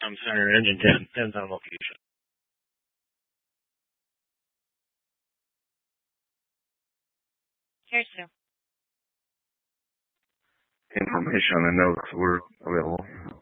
center engine depends on location. Here's Sue. Information on the notes were available.